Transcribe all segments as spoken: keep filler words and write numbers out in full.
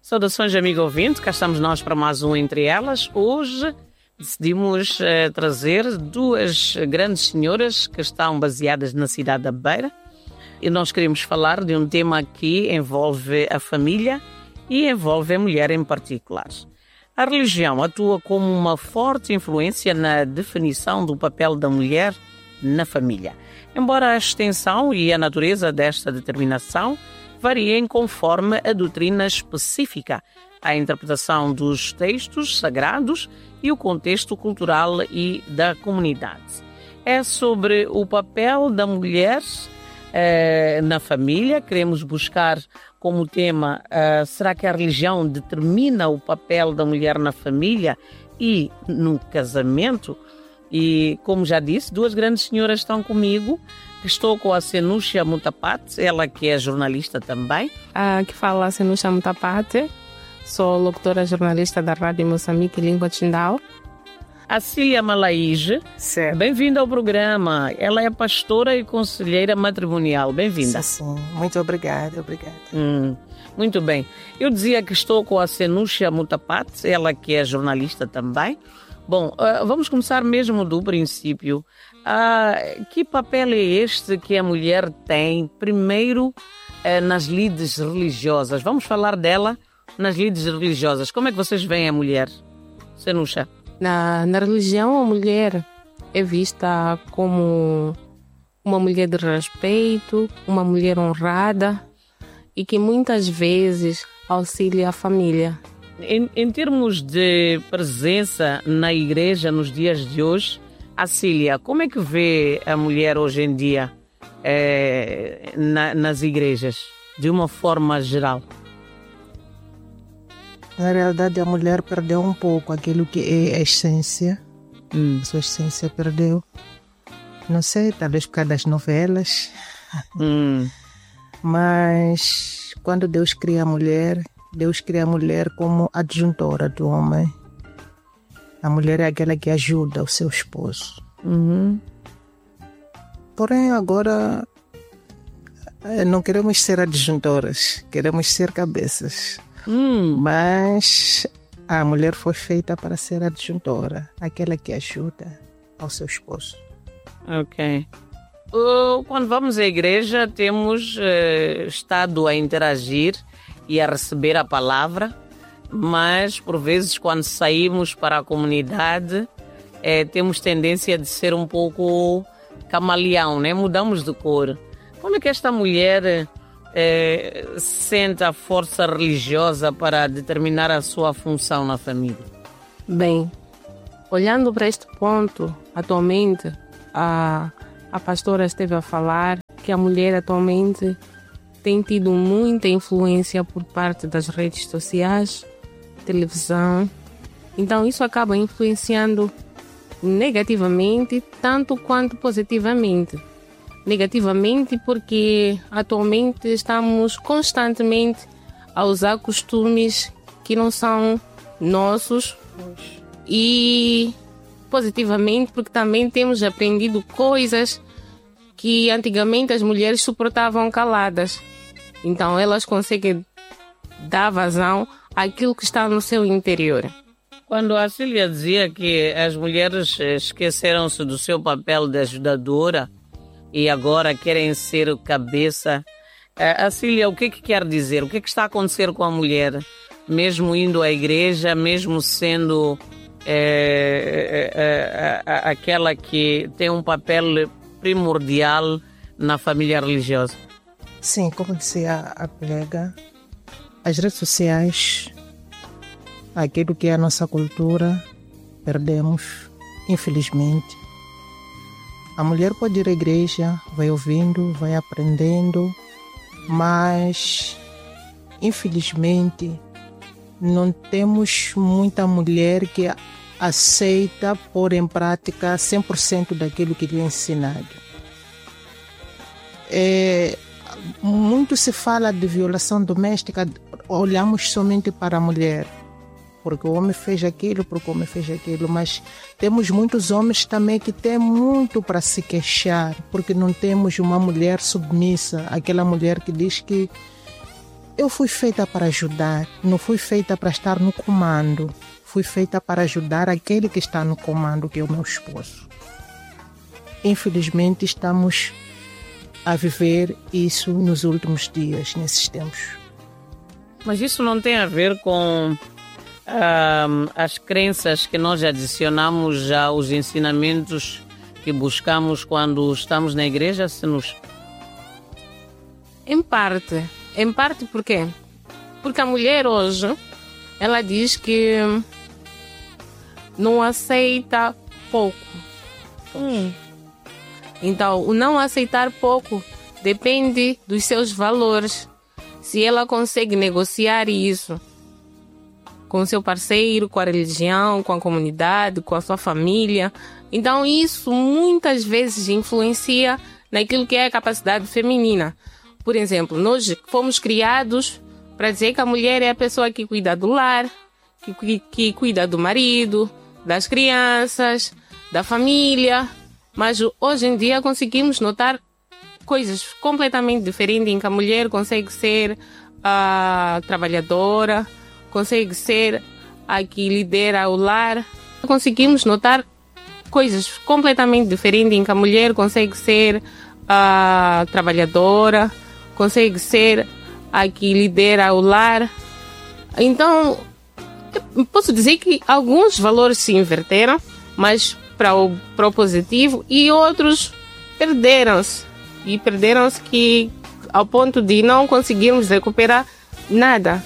Saudações, amigo ouvinte, cá estamos nós para mais um Entre Elas. Hoje decidimos uh, trazer duas grandes senhoras que estão baseadas na cidade da Beira e nós queremos falar de um tema que envolve a família e envolve a mulher em particular. A religião atua como uma forte influência na definição do papel da mulher na família, embora a extensão e a natureza desta determinação variem conforme a doutrina específica, a interpretação dos textos sagrados e o contexto cultural e da comunidade. É sobre o papel da mulher eh, na família. Queremos buscar como tema, eh, será que a religião determina o papel da mulher na família e no casamento? E, como já disse, duas grandes senhoras estão comigo. Estou com a Senúcia Mutapati, ela que é jornalista também. Ah, que fala a Senúcia Mutapati, sou locutora jornalista da Rádio Moçambique Língua Tindal. A Cília Malaíge, bem-vinda ao programa. Ela é pastora e conselheira matrimonial. Bem-vinda. Sim, sim. Muito obrigada, obrigada. Hum, muito bem. Eu dizia que estou com a Senúcia Mutapati, ela que é jornalista também. Bom, uh, vamos começar mesmo do princípio. Uh, que papel é este que a mulher tem, primeiro, uh, nas lides religiosas? Vamos falar dela nas lides religiosas. Como é que vocês veem a mulher, Senúcia? Na, na religião, a mulher é vista como uma mulher de respeito, uma mulher honrada e que muitas vezes auxilia a família. Em, em termos de presença na igreja nos dias de hoje, a Cília, como é que vê a mulher hoje em dia é, na, nas igrejas, de uma forma geral? Na realidade, a mulher perdeu um pouco aquilo que é a essência. Hum. Sua essência perdeu. Não sei, talvez por causa das novelas. Hum. Mas quando Deus cria a mulher, Deus cria a mulher como adjuntora do homem. A mulher é aquela que ajuda o seu esposo. Uhum. Porém, agora não queremos ser adjuntoras, queremos ser cabeças. Hum. Mas a mulher foi feita para ser adjuntora, aquela que ajuda ao seu esposo. Ok. Uh, quando vamos à igreja, temos uh, estado a interagir e a receber a palavra, mas por vezes quando saímos para a comunidade eh, temos tendência de ser um pouco camaleão, né? Mudamos de cor. Como é que esta mulher eh, sente a força religiosa para determinar a sua função na família? Bem, olhando para este ponto, atualmente a, a pastora esteve a falar que a mulher atualmente tem tido muita influência por parte das redes sociais, televisão. Então isso acaba influenciando negativamente tanto quanto positivamente. Negativamente porque atualmente estamos constantemente a usar costumes que não são nossos. E positivamente porque também temos aprendido coisas que antigamente as mulheres suportavam caladas. Então elas conseguem dar vazão àquilo que está no seu interior. Quando a Cília dizia que as mulheres esqueceram-se do seu papel de ajudadora e agora querem ser cabeça, a Cília, o que, que quer dizer? O que, que está a acontecer com a mulher? Mesmo indo à igreja, mesmo sendo é, é, é, aquela que tem um papel primordial na família religiosa? Sim, como dizia a colega, as redes sociais, aquilo que é a nossa cultura, perdemos, infelizmente. A mulher pode ir à igreja, vai ouvindo, vai aprendendo, mas, infelizmente, não temos muita mulher que aceita pôr em prática cem por cento daquilo que lhe é ensinado. É, muito se fala de violação doméstica, olhamos somente para a mulher, porque o homem fez aquilo, porque o homem fez aquilo, mas temos muitos homens também que têm muito para se queixar, porque não temos uma mulher submissa, aquela mulher que diz que eu fui feita para ajudar, não fui feita para estar no comando. Fui feita para ajudar aquele que está no comando, que é o meu esposo. Infelizmente, estamos a viver isso nos últimos dias, nesses tempos. Mas isso não tem a ver com ah, as crenças que nós adicionamos aos ensinamentos que buscamos quando estamos na igreja? Se nos... Em parte. Em parte por quê? Porque a mulher hoje, ela diz que não aceita pouco. Hum. Então, o não aceitar pouco depende dos seus valores. Se ela consegue negociar isso com o seu parceiro, com a religião, com a comunidade, com a sua família, então isso muitas vezes influencia naquilo que é a capacidade feminina. Por exemplo, nós fomos criados para dizer que a mulher é a pessoa que cuida do lar, que, que cuida do marido, das crianças, da família. Mas hoje em dia conseguimos notar coisas completamente diferentes em que a mulher consegue ser a trabalhadora, consegue ser a que lidera o lar. Conseguimos notar coisas completamente diferentes em que a mulher consegue ser a trabalhadora, consegue ser a que lidera o lar. Então, posso dizer que alguns valores se inverteram, mas para o, para o positivo, e outros perderam-se. E perderam-se que ao ponto de não conseguirmos recuperar nada.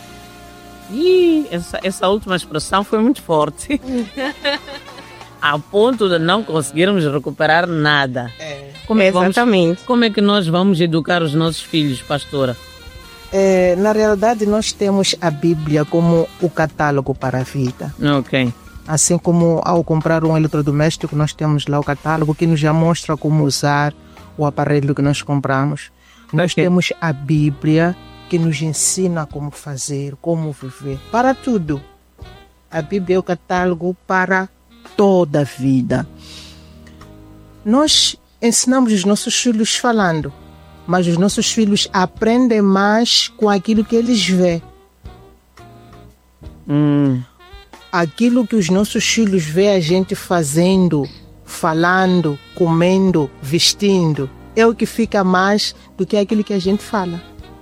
E essa, essa última expressão foi muito forte. Ao ponto de não conseguirmos recuperar nada. É. Como é, Exatamente. Vamos, como é que nós vamos educar os nossos filhos, pastora? É, na realidade, nós temos a Bíblia como o catálogo para a vida. Ok. Assim como ao comprar um eletrodoméstico, nós temos lá o catálogo que nos já mostra como usar o aparelho que nós compramos. Nós Okay. temos a Bíblia que nos ensina como fazer, como viver, para tudo. A Bíblia é o catálogo para toda a vida. Nós ensinamos os nossos filhos falando, mas os nossos filhos aprendem mais com aquilo que eles veem. Hum. Aquilo que os nossos filhos veem a gente fazendo, falando, comendo, vestindo, é o que fica mais do que aquilo que a gente fala.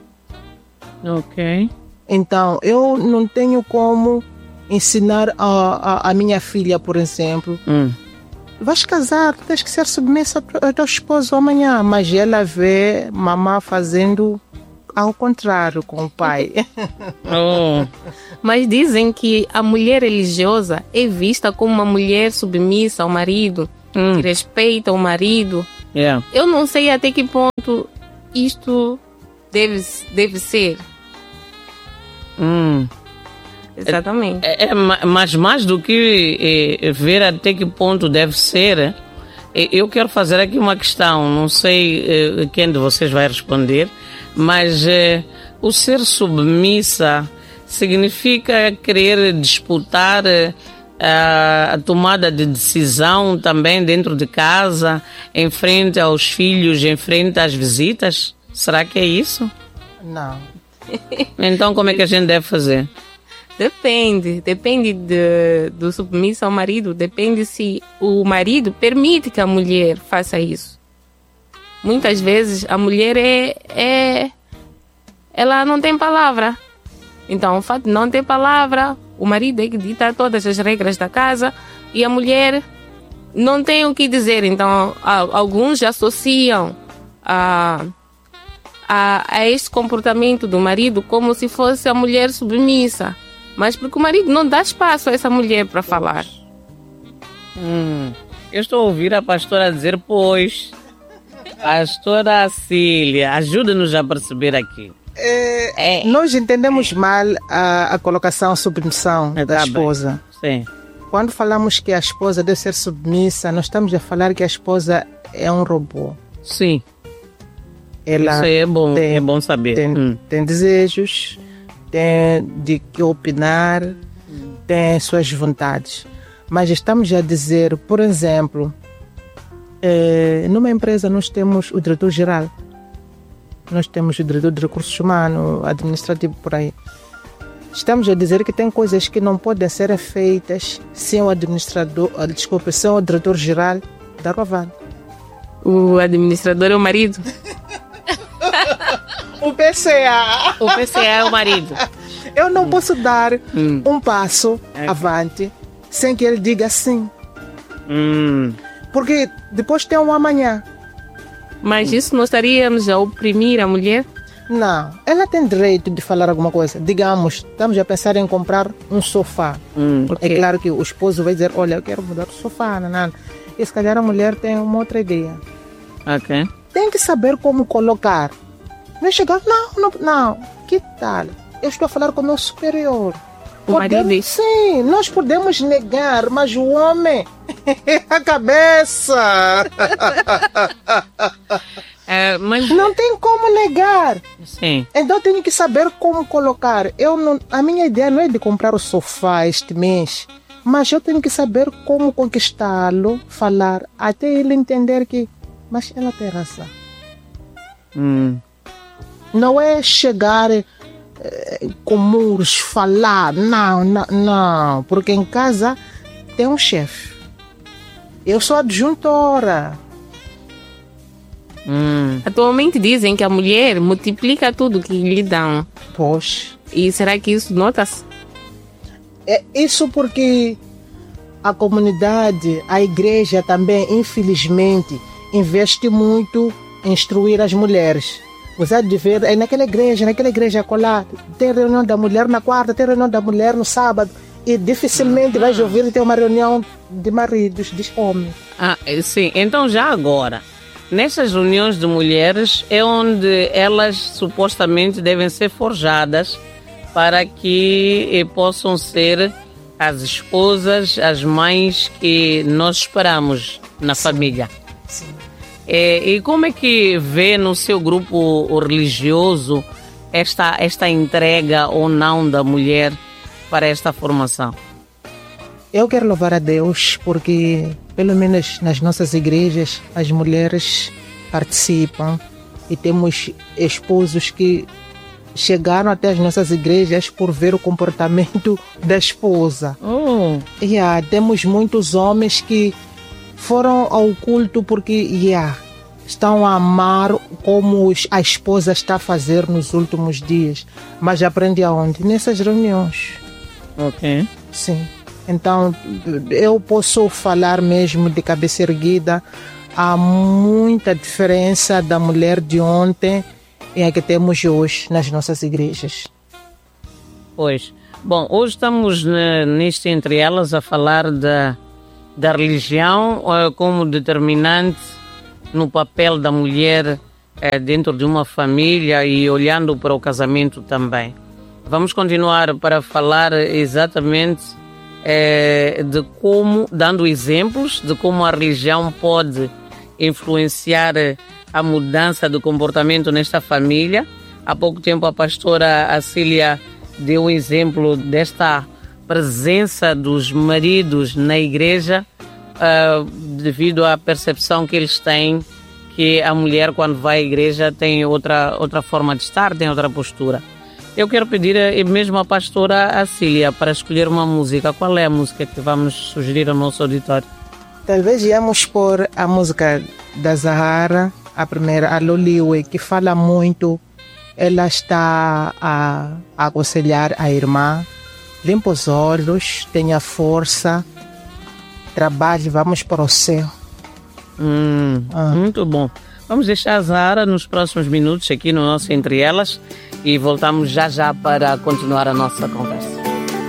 Ok. Então, eu não tenho como ensinar a, a, a minha filha, por exemplo, Hum. vais casar, tens que ser submissa ao teu esposo amanhã, mas ela vê mamãe fazendo ao contrário com o pai. Oh. Mas dizem que a mulher religiosa é vista como uma mulher submissa ao marido, Hum. que respeita o marido. Yeah. Eu não sei até que ponto isto deve, deve ser. Hum. Exatamente. É, é, mas mais do que é, ver até que ponto deve ser, é, eu quero fazer aqui uma questão. Não sei é, quem de vocês vai responder, mas é, o ser submissa significa querer disputar é, a, a tomada de decisão também dentro de casa, em frente aos filhos, em frente às visitas? Será que é isso? Não. Então como é que a gente deve fazer? Depende, depende de, do submisso ao marido, depende se o marido permite que a mulher faça isso. Muitas vezes a mulher é, é ela não tem palavra. Então, o fato de não ter palavra, o marido é que dita todas as regras da casa e a mulher não tem o que dizer. Então, alguns associam a A, a este comportamento do marido como se fosse a mulher submissa, mas porque o marido não dá espaço a essa mulher para falar. Hum, eu estou a ouvir a pastora dizer, pois, pastora Cília, ajuda-nos a perceber aqui. É, é. Nós entendemos mal a, a colocação submissão É, da tá esposa. Bem. Sim. Quando falamos que a esposa deve ser submissa, nós estamos a falar que a esposa é um robô. Sim. Ela Isso aí é bom, tem, é bom saber. Tem, hum. tem desejos, tem de que opinar, tem suas vontades. Mas estamos a dizer, por exemplo, eh, numa empresa nós temos o diretor-geral. nós temos o diretor de recursos humanos, administrativo por aí. Estamos a dizer que tem coisas que não podem ser feitas sem o administrador, desculpa, sem o diretor-geral da Rovada. O administrador é o marido? O P C A. O P C A é o marido. Eu não hum. posso dar hum. um passo é. avante sem que ele diga sim. Hum. Porque depois tem um amanhã. Mas isso não estaríamos a oprimir a mulher? Não, ela tem direito de falar alguma coisa. Digamos, estamos a pensar em comprar um sofá. Hum, okay. É claro que o esposo vai dizer, olha, eu quero mudar o sofá. Não, não. E se calhar a mulher tem uma outra ideia. Ok. Tem que saber como colocar. Não é chegar, não, não, não. Que tal? Eu estou a falar com o meu superior. O marido? Sim, nós podemos negar, mas o homem é a cabeça. É, mas... Não tem como negar. Sim. Então eu tenho que saber como colocar. Eu não, a minha ideia não é de comprar o sofá este mês, mas eu tenho que saber como conquistá-lo, falar, até ele entender que, mas ela tem razão. Hum. Não é chegar eh, com muros, falar, não, não, não, porque em casa tem um chefe. Eu sou adjuntora. Hum. Atualmente dizem que a mulher multiplica tudo que lhe dão. Pois. E será que isso nota-se? É isso porque a comunidade, a igreja também, infelizmente, investe muito em instruir as mulheres. Você há de ver, é naquela igreja, naquela igreja colar, tem reunião da mulher na quarta, tem reunião da mulher no sábado, e dificilmente vais ouvir ter uma reunião de maridos, de homens. Ah, sim. Então já agora, nessas reuniões de mulheres é onde elas supostamente devem ser forjadas para que eh, possam ser as esposas, as mães que nós esperamos na Sim. família. Sim. É, e como é que vê no seu grupo religioso esta, esta entrega ou não da mulher para esta formação? Eu quero louvar a Deus porque, pelo menos nas nossas igrejas, as mulheres participam e temos esposos que chegaram até as nossas igrejas por ver o comportamento da esposa. Oh. Yeah, temos muitos homens que foram ao culto porque yeah, estão a amar como a esposa está a fazer nos últimos dias. Mas aprende aonde? Nessas reuniões. Ok. Sim. Então, eu posso falar mesmo de cabeça erguida. Há muita diferença da mulher de ontem e a que temos hoje nas nossas igrejas. Pois. Bom, hoje estamos neste Entre Elas a falar da, da religião uh, como determinante no papel da mulher uh, dentro de uma família e olhando para o casamento também. Vamos continuar para falar exatamente uh, de como, dando exemplos de como a religião pode influenciar a mudança do comportamento nesta família. Há pouco tempo a pastora Acília deu um exemplo desta presença dos maridos na igreja uh, devido à percepção que eles têm que a mulher quando vai à igreja tem outra, outra forma de estar, tem outra postura. Eu quero pedir mesmo à pastora Acília para escolher uma música. Qual é a música que vamos sugerir ao nosso auditório? Talvez íamos pôr a música da Zahara, a primeira, a Loliwe, que fala muito. Ela está a, a aconselhar a irmã: limpa os olhos, tenha força, trabalhe, vamos para o céu. Hum, ah. Muito bom. Vamos deixar a Zahara nos próximos minutos aqui no nosso Entre Elas e voltamos já já para continuar a nossa conversa.